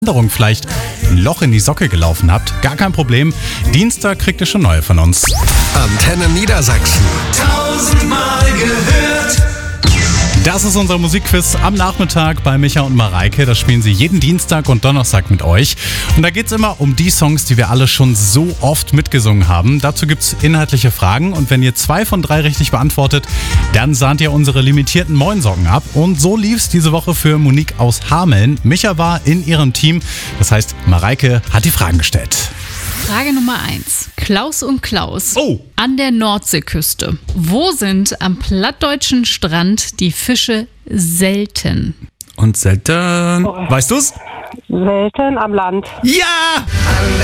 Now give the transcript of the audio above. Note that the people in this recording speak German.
vielleicht ein Loch in die Socke gelaufen habt, gar kein Problem. Dienstag kriegt ihr schon neue von uns. Antenne Niedersachsen. Tausendmal gehört. Das ist unser Musikquiz am Nachmittag bei Micha und Mareike. Das spielen sie jeden Dienstag und Donnerstag mit euch. Und da geht es immer um die Songs, die wir alle schon so oft mitgesungen haben. Dazu gibt es inhaltliche Fragen und wenn ihr 2 von 3 richtig beantwortet, dann sahnt ihr unsere limitierten Moinsocken ab. Und so lief es diese Woche für Monique aus Hameln. Micha war in ihrem Team, das heißt Mareike hat die Fragen gestellt. Frage Nummer 1. Klaus und Klaus. Oh. An der Nordseeküste. Wo sind am plattdeutschen Strand die Fische selten? Und selten, weißt du's? Selten am Land. Ja!